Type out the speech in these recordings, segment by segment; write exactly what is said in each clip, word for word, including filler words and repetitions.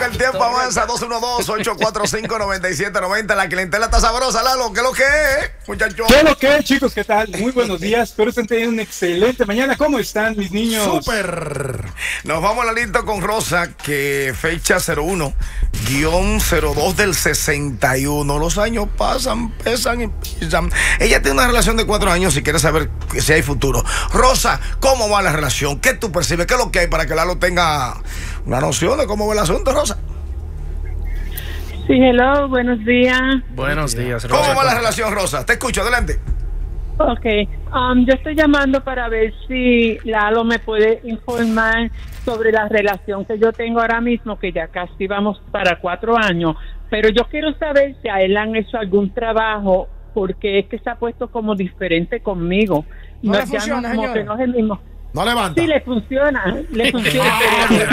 El tiempo avanza. Dos uno dos, ocho cuatro cinco, nueve siete nueve cero. La clientela está sabrosa, Lalo. ¿Qué es lo que es, muchachos? ¿Qué es lo que es, chicos? ¿Qué tal? Muy buenos días. Espero estén teniendo una excelente mañana. ¿Cómo están, mis niños? ¡Súper! Nos vamos, Lalito, con Rosa, que fecha cero uno guión cero dos del sesenta y uno. Los años pasan, pesan y pisan. Ella tiene una relación de cuatro años y quiere saber si hay futuro. Rosa, ¿cómo va la relación? ¿Qué tú percibes? ¿Qué es lo que hay para que Lalo tenga una noción de cómo va el asunto, Rosa? Sí, hello, buenos días. Buenos días, Rosa. ¿Cómo va la relación, Rosa? Te escucho, adelante. Ok, um, yo estoy llamando para ver si Lalo me puede informar sobre la relación que yo tengo ahora mismo, que ya casi vamos para cuatro años, pero yo quiero saber si a él han hecho algún trabajo, porque es que se ha puesto como diferente conmigo. No, no le funciona, no, como señora. que no es el mismo. No levanta. Sí, le funciona, le funciona. ¡El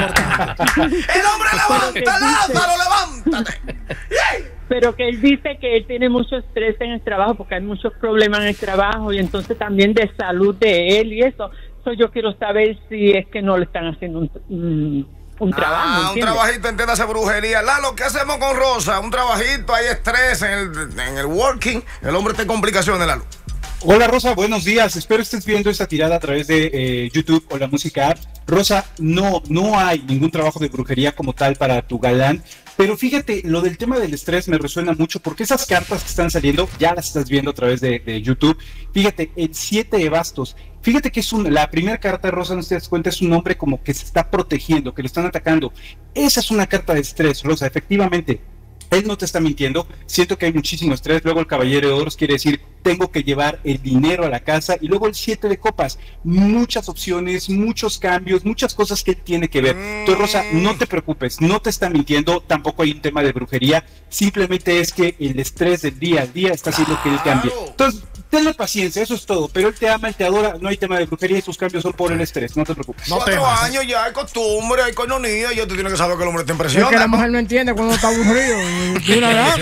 hombre levanta, Lázaro, levántate! Pero que él dice que él tiene mucho estrés en el trabajo porque hay muchos problemas en el trabajo y entonces también de salud de él y eso. So, yo quiero saber si es que no le están haciendo un, un, un trabajo. Ah, un trabajito, entiéndase, brujería. Lalo, ¿qué hacemos con Rosa? Un trabajito, hay estrés en el, en el working. El hombre está en complicaciones, Lalo. Hola, Rosa, buenos días. Espero estés viendo esta tirada a través de eh, YouTube o la música app. Rosa, no, no hay ningún trabajo de brujería como tal para tu galán. Pero fíjate, lo del tema del estrés me resuena mucho porque esas cartas que están saliendo, ya las estás viendo a través de, de YouTube. Fíjate, el siete de bastos. Fíjate que es un, la primera carta, Rosa, no te das cuenta, es un hombre como que se está protegiendo, que lo están atacando. Esa es una carta de estrés, Rosa, efectivamente. Él no te está mintiendo, siento que hay muchísimo estrés. Luego el caballero de oros quiere decir, tengo que llevar el dinero a la casa. Y luego el siete de copas, muchas opciones, muchos cambios, muchas cosas que él tiene que ver. Entonces, Rosa, no te preocupes, no te está mintiendo, tampoco hay un tema de brujería. Simplemente es que el estrés del día al día está haciendo que él cambie. Entonces, tenle paciencia, eso es todo. Pero él te ama, él te adora, no hay tema de brujería y sus cambios son por el estrés, no te preocupes. No Cuatro años ya, hay costumbre, hay coinonía. Yo te tiene que saber que el hombre te impresiona. Es que la mujer no entiende cuando está aburrido. Y una edad,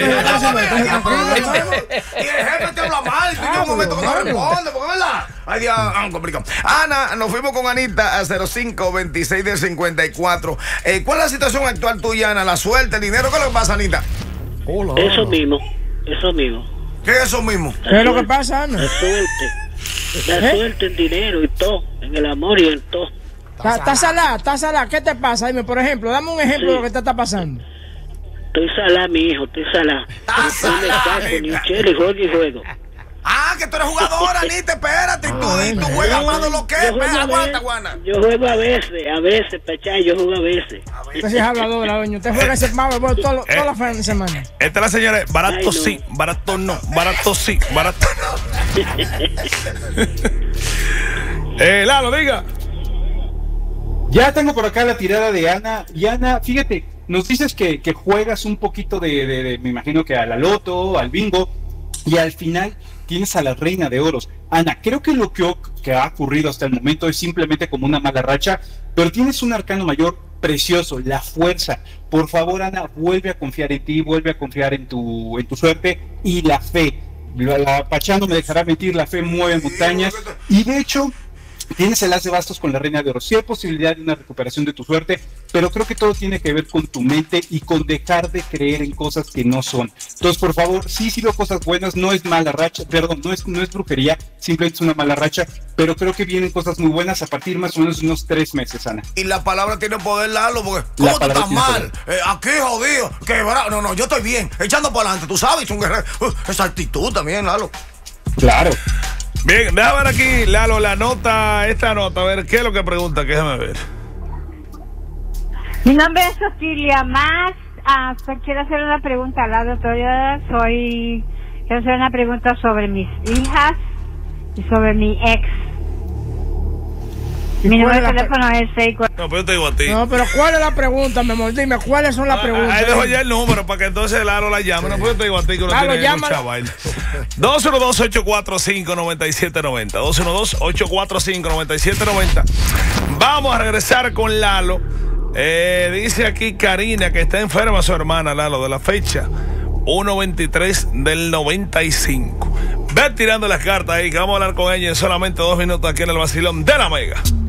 y el jefe te habla mal y tú en un momento que no responde, porque es verdad. Ay, Dios, ah, complicado. Ana, nos fuimos con Anita a cero cinco veintiséis de cincuenta y cuatro. Eh, ¿Cuál es la situación actual tuya, Ana? ¿La suerte, el dinero? ¿Qué es lo que pasa, Anita? Hola. Eso mismo, eso mismo. ¿Qué es eso mismo? ¿Qué es lo que pasa, Ana? La suerte. La ¿Eh? suerte en dinero y todo, en el amor y en todo. ¿Estás salada? ¿Estás salada? ¿Qué te pasa? Dime, por ejemplo, dame un ejemplo sí. de lo que te está pasando. Estoy salada, mi hijo, estoy salada. No me caso ni un chelo y juego y juego. Ah, que tú eres jugadora, Anita, espérate. Ah, tú, y tú juegas más de lo que es. Aguanta, Juana. Yo juego a veces, a veces, pechá, yo juego a veces. Usted sí es habladora, doña. Usted juega ese malo bueno, todos los todas las fines de semana. Esta es la señora, barato Ay, no. sí, barato no, barato sí, barato no. eh, Lalo, diga. Ya tengo por acá la tirada de Ana. Y Ana, fíjate, nos dices que, que juegas un poquito de, de, de, me imagino que a la loto, al bingo, y al final tienes a la reina de oros. Ana, creo que lo que, que ha ocurrido hasta el momento es simplemente como una mala racha, pero tienes un arcano mayor precioso, la fuerza. Por favor, Ana, vuelve a confiar en ti, vuelve a confiar en tu, en tu suerte y la fe. La, la Pachá no me dejará mentir, la fe mueve montañas. Y de hecho, tienes el as de bastos con la reina de oros. Sí hay posibilidad de una recuperación de tu suerte, pero creo que todo tiene que ver con tu mente y con dejar de creer en cosas que no son. Entonces, por favor, sí, sí veo cosas buenas, no es mala racha, perdón, no es, no es brujería, simplemente es una mala racha, pero creo que vienen cosas muy buenas a partir más o menos de unos tres meses, Ana. Y la palabra tiene poder, Lalo, porque ¿cómo tú estás mal? Eh, aquí, jodido, quebrado. No, no, yo estoy bien, echando para adelante, tú sabes, un guerrero. Uh, esa actitud también, Lalo. Claro. Bien, déjame ver aquí, Lalo, la nota, esta nota, a ver, ¿qué es lo que pregunta? Déjame ver. Mi nombre es Cecilia Más. Ah, quiero hacer una pregunta a la doctora. Soy, quiero hacer una pregunta sobre mis hijas y sobre mi ex. Mi número de teléfono es seis cuatro. No, pero yo te digo a ti. No, pero ¿cuál es la pregunta, mi amor? Dime, ¿cuáles son las preguntas? Ahí dejo ya el número para que entonces Lalo la llame. No, pero yo te digo a ti que uno tiene mucha vaina. dos uno dos, ocho cuatro cinco, nueve siete nueve cero. dos uno dos, ocho cuatro cinco, nueve siete nueve cero. Vamos a regresar con Lalo. Eh, dice aquí Karina que está enferma su hermana, Lalo, de la fecha uno veintitrés del noventa y cinco. Ve tirando las cartas ahí, que vamos a hablar con ella en solamente dos minutos aquí en el vacilón de la Mega.